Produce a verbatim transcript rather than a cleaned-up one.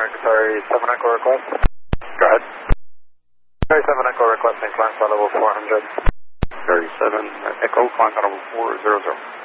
sorry, seven Echo request. Go ahead. Sorry, seven Echo requesting climb flight level four hundred. thirty-seven Echo, climb flight level four hundred.